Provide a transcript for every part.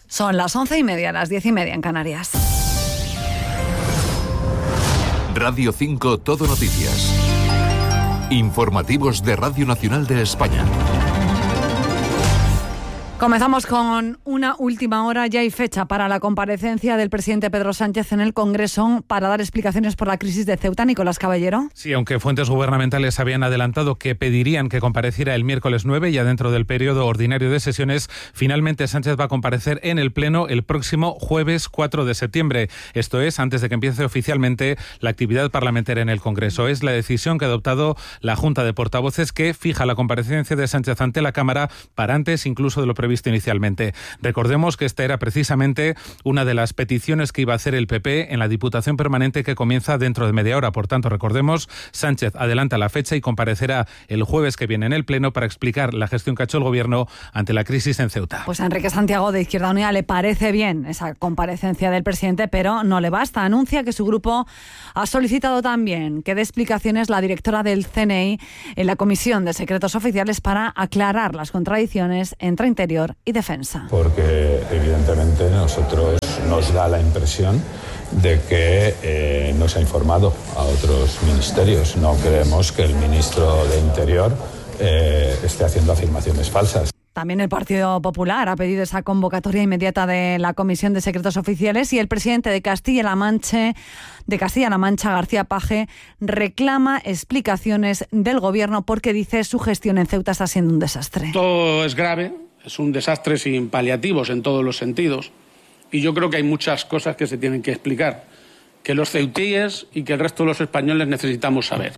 Son las 11:30, las 10:30 en Canarias. Radio 5 Todo Noticias. Informativos de Radio Nacional de España. Comenzamos con una última hora. Ya hay fecha para la comparecencia del presidente Pedro Sánchez en el Congreso para dar explicaciones por la crisis de Ceuta. Nicolás Caballero. Sí, aunque fuentes gubernamentales habían adelantado que pedirían que compareciera el miércoles 9, ya dentro del periodo ordinario de sesiones, finalmente Sánchez va a comparecer en el Pleno el próximo jueves 4 de septiembre. Esto es, antes de que empiece oficialmente la actividad parlamentaria en el Congreso. Es la decisión que ha adoptado la Junta de Portavoces, que fija la comparecencia de Sánchez ante la Cámara para antes incluso de lo previsto inicialmente. Recordemos que esta era precisamente una de las peticiones que iba a hacer el PP en la Diputación Permanente, que comienza dentro de media hora. Por tanto, recordemos, Sánchez adelanta la fecha y comparecerá el jueves que viene en el Pleno para explicar la gestión que ha hecho el Gobierno ante la crisis en Ceuta. Pues a Enrique Santiago, de Izquierda Unida, le parece bien esa comparecencia del presidente, pero no le basta. Anuncia que su grupo ha solicitado también que dé explicaciones la directora del CNI en la Comisión de Secretos Oficiales para aclarar las contradicciones entre Interior y Defensa. Porque evidentemente nosotros nos da la impresión de que no se ha informado a otros ministerios. No creemos que el ministro de Interior esté haciendo afirmaciones falsas. También el Partido Popular ha pedido esa convocatoria inmediata de la Comisión de Secretos Oficiales, y el presidente de Castilla-La Mancha, García Paje, reclama explicaciones del Gobierno porque dice su gestión en Ceuta está siendo un desastre. Todo es grave, es un desastre sin paliativos en todos los sentidos, y yo creo que hay muchas cosas que se tienen que explicar, que los ceutíes y que el resto de los españoles necesitamos saber.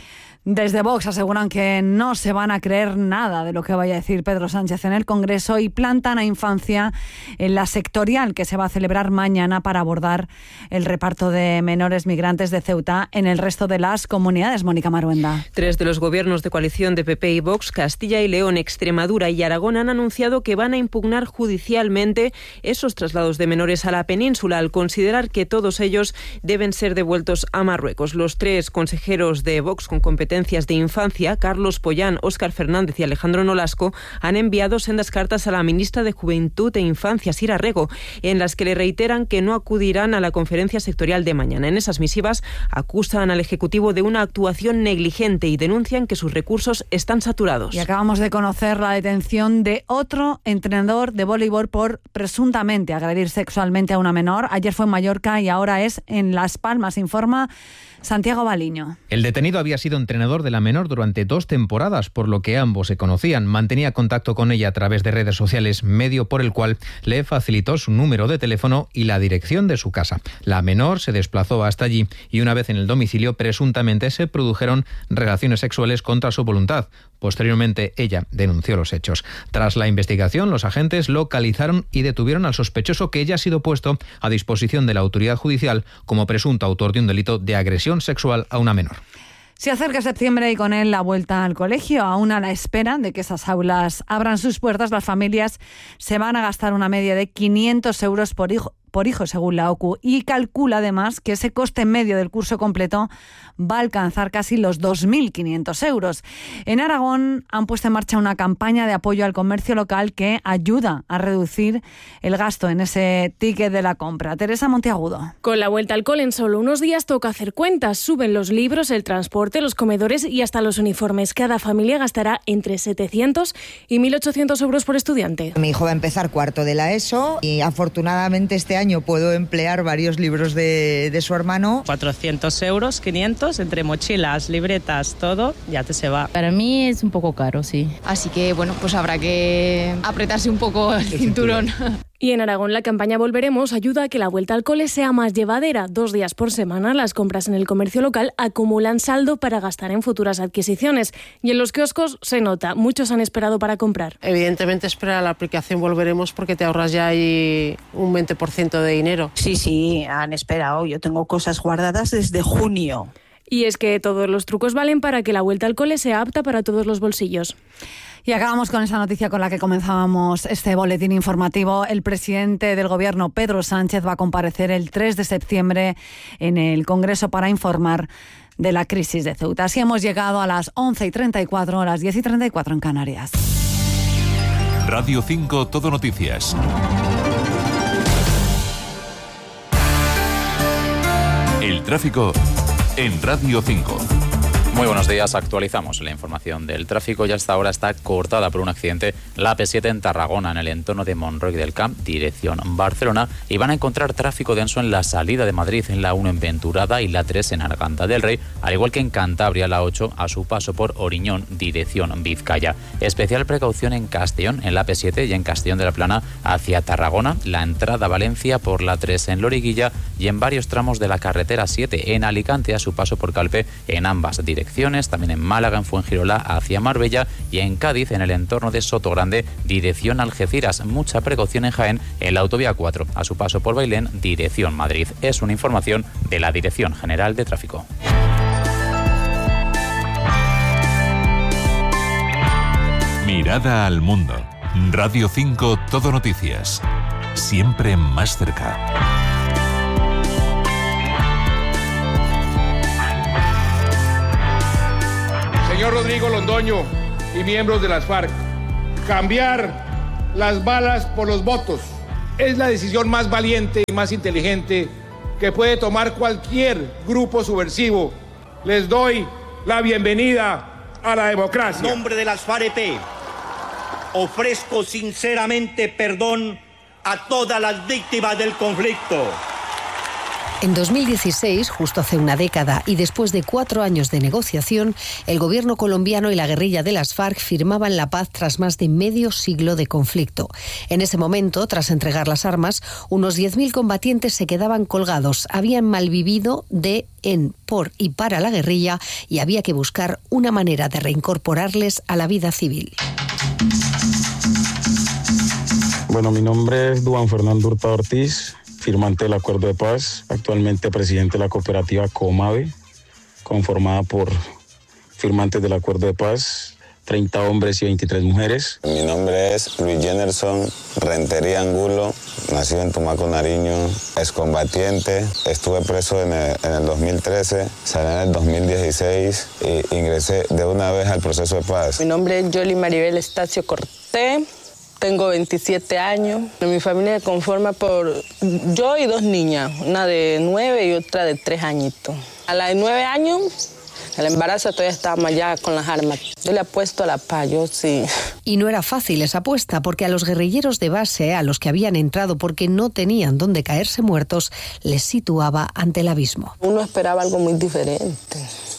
Desde Vox aseguran que no se van a creer nada de lo que vaya a decir Pedro Sánchez en el Congreso y plantan a Infancia en la sectorial que se va a celebrar mañana para abordar el reparto de menores migrantes de Ceuta en el resto de las comunidades. Mónica Maruenda. 3 de los gobiernos de coalición de PP y Vox, Castilla y León, Extremadura y Aragón, han anunciado que van a impugnar judicialmente esos traslados de menores a la península, al considerar que todos ellos deben ser devueltos a Marruecos. Los 3 consejeros de Vox con competencias de infancia, Carlos Pollán, Óscar Fernández y Alejandro Nolasco, han enviado sendas cartas a la ministra de Juventud e Infancia, Sira Rego, en las que le reiteran que no acudirán a la conferencia sectorial de mañana. En esas misivas acusan al Ejecutivo de una actuación negligente y denuncian que sus recursos están saturados. Y acabamos de conocer la detención de otro entrenador de voleibol por presuntamente agredir sexualmente a una menor. Ayer fue en Mallorca y ahora es en Las Palmas, informa Santiago Baliño. El detenido había sido entrenador de la menor durante 2 temporadas, por lo que ambos se conocían. Mantenía contacto con ella a través de redes sociales, medio por el cual le facilitó su número de teléfono y la dirección de su casa. La menor se desplazó hasta allí y una vez en el domicilio presuntamente se produjeron relaciones sexuales contra su voluntad. Posteriormente ella denunció los hechos. Tras la investigación, los agentes localizaron y detuvieron al sospechoso, que ya ha sido puesto a disposición de la autoridad judicial como presunto autor de un delito de agresión sexual a una menor. Se acerca septiembre y con él la vuelta al colegio. Aún a la espera de que esas aulas abran sus puertas, las familias se van a gastar una media de 500 euros por hijo, según la OCU, y calcula además que ese coste medio del curso completo va a alcanzar casi los 2.500 euros. En Aragón han puesto en marcha una campaña de apoyo al comercio local que ayuda a reducir el gasto en ese ticket de la compra. Teresa Monteagudo. Con la vuelta al cole en solo unos días toca hacer cuentas. Suben los libros, el transporte, los comedores y hasta los uniformes. Cada familia gastará entre 700 y 1.800 euros por estudiante. Mi hijo va a empezar cuarto de la ESO y afortunadamente este año puedo emplear varios libros de su hermano. 400 euros, 500, entre mochilas, libretas, todo, ya te se va. Para mí es un poco caro, sí. Así que, bueno, pues habrá que apretarse un poco el cinturón. Y en Aragón la campaña Volveremos ayuda a que la vuelta al cole sea más llevadera. 2 días por semana las compras en el comercio local acumulan saldo para gastar en futuras adquisiciones. Y en los kioscos se nota, muchos han esperado para comprar. Evidentemente espera la aplicación Volveremos porque te ahorras ya ahí un 20% de dinero. Sí, han esperado. Yo tengo cosas guardadas desde junio. Y es que todos los trucos valen para que la vuelta al cole sea apta para todos los bolsillos. Y acabamos con esa noticia con la que comenzábamos este boletín informativo. El presidente del Gobierno, Pedro Sánchez, va a comparecer el 3 de septiembre en el Congreso para informar de la crisis de Ceuta. Así hemos llegado a las 11:34, las 10:34 en Canarias. Radio 5 Todo Noticias. tráfico en Radio 5. Muy buenos días, actualizamos la información del tráfico. Ya hasta ahora está cortada por un accidente la AP7 en Tarragona, en el entorno de Monroy del Camp, dirección Barcelona, y van a encontrar tráfico denso en la salida de Madrid, en la 1 en Venturada y la 3 en Arganda del Rey, al igual que en Cantabria, la 8 a su paso por Oriñón, dirección Vizcaya. Especial precaución en Castellón, en la AP7 y en Castellón de la Plana hacia Tarragona, la entrada a Valencia por la 3 en Loriguilla y en varios tramos de la carretera 7 en Alicante a su paso por Calpe en ambas direcciones. También en Málaga, en Fuengirola hacia Marbella y en Cádiz, en el entorno de Sotogrande, dirección Algeciras. Mucha precaución en Jaén, en la autovía 4, a su paso por Bailén, dirección Madrid. Es una información de la Dirección General de Tráfico. Mirada al mundo. Radio 5 Todo Noticias. Siempre más cerca. Señor Rodrigo Londoño y miembros de las FARC, cambiar las balas por los votos es la decisión más valiente y más inteligente que puede tomar cualquier grupo subversivo. Les doy la bienvenida a la democracia. En nombre de las FAREP, ofrezco sinceramente perdón a todas las víctimas del conflicto. En 2016, justo hace una década y después de 4 años de negociación, el gobierno colombiano y la guerrilla de las FARC firmaban la paz tras más de medio siglo de conflicto. En ese momento, tras entregar las armas, unos 10.000 combatientes se quedaban colgados, habían malvivido por y para la guerrilla y había que buscar una manera de reincorporarles a la vida civil. Bueno, mi nombre es Duan Fernando Hurtado Ortiz, firmante del Acuerdo de Paz, actualmente presidente de la cooperativa Comave, conformada por firmantes del Acuerdo de Paz, 30 hombres y 23 mujeres. Mi nombre es Luis Jennerson Rentería Angulo, nacido en Tumaco, Nariño, excombatiente. Estuve preso en el 2013, salí en el 2016 e ingresé de una vez al proceso de paz. Mi nombre es Yoli Maribel Estacio Cortés. Tengo 27 años. Mi familia se conforma por yo y 2 niñas, una de 9 y otra de 3 añitos. A la de 9 años, el embarazo todavía estábamos allá con las armas. Yo le apuesto a la paz, yo sí. Y no era fácil esa apuesta, porque a los guerrilleros de base, a los que habían entrado porque no tenían dónde caerse muertos, les situaba ante el abismo. Uno esperaba algo muy diferente.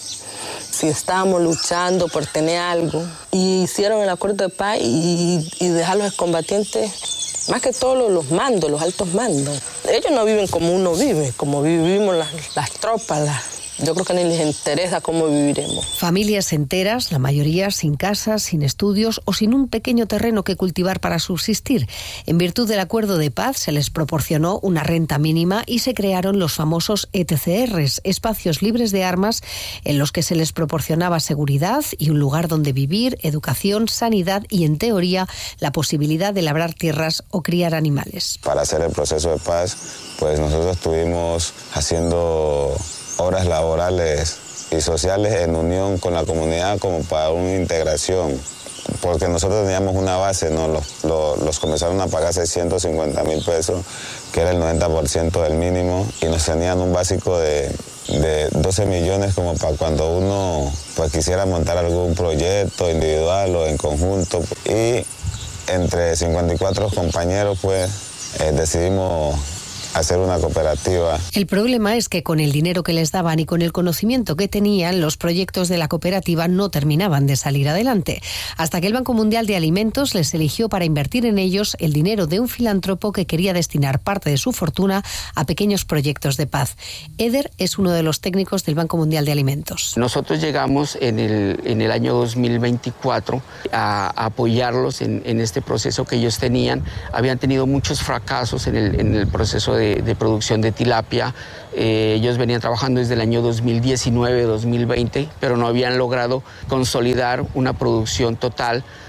Si estábamos luchando por tener algo, y hicieron el acuerdo de paz y dejar a los excombatientes, más que todo los mandos, los altos mandos. Ellos no viven como uno vive, como vivimos las tropas, yo creo que ni les interesa cómo viviremos. Familias enteras, la mayoría sin casas, sin estudios o sin un pequeño terreno que cultivar para subsistir. En virtud del acuerdo de paz se les proporcionó una renta mínima y se crearon los famosos ETCRs, espacios libres de armas en los que se les proporcionaba seguridad y un lugar donde vivir, educación, sanidad y, en teoría, la posibilidad de labrar tierras o criar animales. Para hacer el proceso de paz, pues nosotros estuvimos haciendo obras laborales y sociales en unión con la comunidad como para una integración, porque nosotros teníamos una base, ¿no? Los comenzaron a pagar 650.000 pesos, que era el 90% del mínimo, y nos tenían un básico de 12 millones como para cuando uno pues quisiera montar algún proyecto individual o en conjunto, y entre 54 compañeros pues decidimos hacer una cooperativa. El problema es que con el dinero que les daban y con el conocimiento que tenían, los proyectos de la cooperativa no terminaban de salir adelante, hasta que el Banco Mundial de Alimentos les eligió para invertir en ellos el dinero de un filántropo que quería destinar parte de su fortuna a pequeños proyectos de paz. Eder es uno de los técnicos del Banco Mundial de Alimentos. Nosotros llegamos en el año 2024 a apoyarlos en este proceso que ellos tenían. Habían tenido muchos fracasos en el proceso de producción de tilapia. Ellos venían trabajando desde el año 2019-2020, pero no habían logrado consolidar una producción total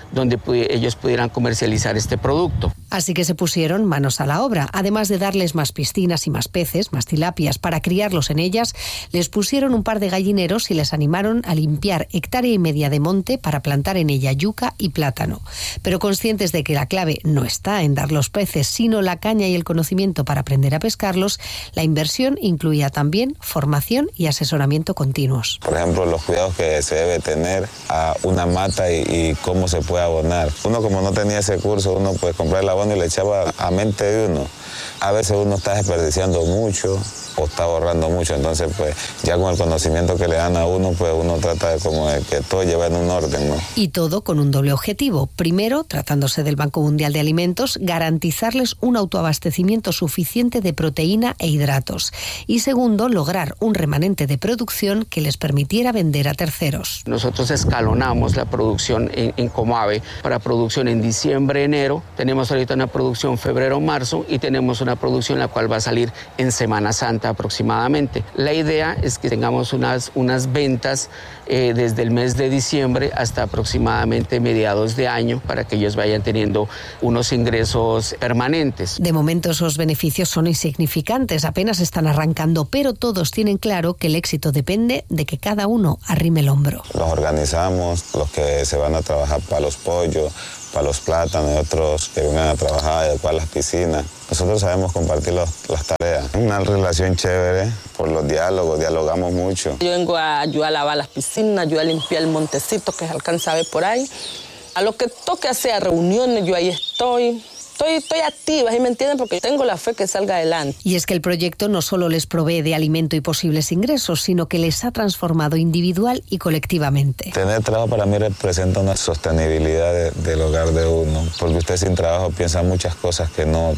donde ellos pudieran comercializar este producto. Así que se pusieron manos a la obra. Además de darles más piscinas y más peces, más tilapias para criarlos en ellas, les pusieron un par de gallineros y les animaron a limpiar 1,5 hectáreas de monte para plantar en ella yuca y plátano. Pero conscientes de que la clave no está en dar los peces, sino la caña y el conocimiento para aprender a pescarlos, la inversión incluía también formación y asesoramiento continuos. Por ejemplo, los cuidados que se debe tener a una mata y cómo se puede abonar. Uno, como no tenía ese curso, uno puede comprar el abono y le echaba a mente de uno. A veces uno está desperdiciando mucho o está ahorrando mucho, entonces pues ya con el conocimiento que le dan a uno, pues uno trata de como de que todo lleve en un orden, ¿no? Y todo con un doble objetivo. Primero, tratándose del Banco Mundial de Alimentos, garantizarles un autoabastecimiento suficiente de proteína e hidratos. Y segundo, lograr un remanente de producción que les permitiera vender a terceros. Nosotros escalonamos la producción en Comave para producción en diciembre, enero. Tenemos ahorita una producción febrero-marzo y tenemos una producción la cual va a salir en Semana Santa aproximadamente. La idea es que tengamos unas ventas desde el mes de diciembre hasta aproximadamente mediados de año para que ellos vayan teniendo unos ingresos permanentes. De momento esos beneficios son insignificantes, apenas están arrancando, pero todos tienen claro que el éxito depende de que cada uno arrime el hombro. Los organizamos, los que se van a trabajar para los pollos, para los plátanos y otros que vengan a trabajar a adecuar las piscinas. Nosotros sabemos compartir las tareas. Una relación chévere por los diálogos, dialogamos mucho. Yo vengo a ayudar a lavar las piscinas, yo a limpiar el montecito que se alcanza a ver por ahí. A lo que toque hacer reuniones, yo ahí estoy. Estoy activa, ¿sí me entienden? Porque tengo la fe que salga adelante. Y es que el proyecto no solo les provee de alimento y posibles ingresos, sino que les ha transformado individual y colectivamente. Tener trabajo para mí representa una sostenibilidad del hogar de uno, porque usted sin trabajo piensa muchas cosas que no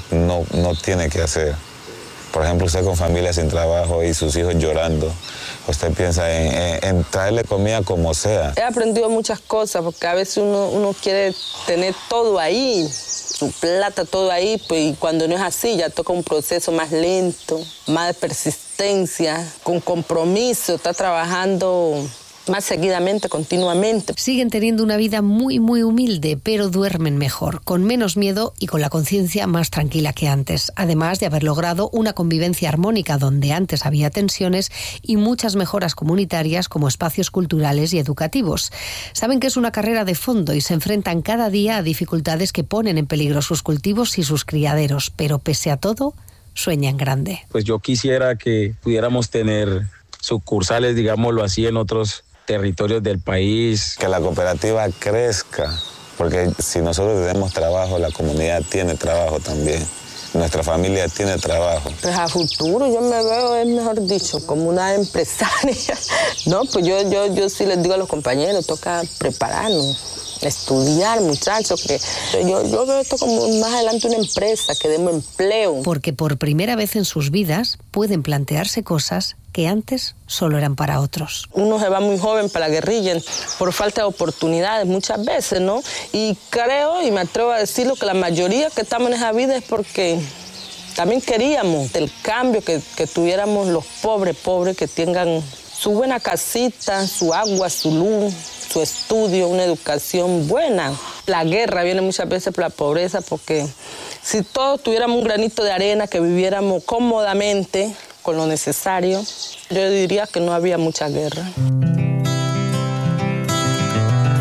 tiene que hacer. Por ejemplo, usted con familia sin trabajo y sus hijos llorando, usted piensa en traerle comida como sea. He aprendido muchas cosas, porque a veces uno quiere tener todo ahí, su plata, todo ahí, pues, y cuando no es así, ya toca un proceso más lento, más de persistencia, con compromiso, está trabajando más seguidamente, continuamente. Siguen teniendo una vida muy, muy humilde, pero duermen mejor, con menos miedo y con la conciencia más tranquila que antes, además de haber logrado una convivencia armónica donde antes había tensiones y muchas mejoras comunitarias como espacios culturales y educativos. Saben que es una carrera de fondo y se enfrentan cada día a dificultades que ponen en peligro sus cultivos y sus criaderos, pero pese a todo, sueñan grande. Pues yo quisiera que pudiéramos tener sucursales, digámoslo así, en otros territorios del país. Que la cooperativa crezca, porque si nosotros tenemos trabajo, la comunidad tiene trabajo también. Nuestra familia tiene trabajo. Pues a futuro yo me veo, mejor dicho, como una empresaria. No, pues yo sí les digo a los compañeros, toca prepararnos, estudiar, muchachos, que yo veo esto como más adelante una empresa que demos empleo. Porque por primera vez en sus vidas pueden plantearse cosas que antes solo eran para otros. Uno se va muy joven para la guerrilla por falta de oportunidades muchas veces, ¿no? Y creo, y me atrevo a decirlo, que la mayoría que estamos en esa vida es porque también queríamos el cambio, que tuviéramos los pobres, que tengan su buena casita, su agua, su luz, su estudio, una educación buena. La guerra viene muchas veces por la pobreza, porque si todos tuviéramos un granito de arena, que viviéramos cómodamente, con lo necesario, yo diría que no había mucha guerra.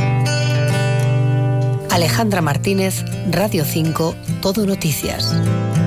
Alejandra Martínez, Radio 5, Todo Noticias.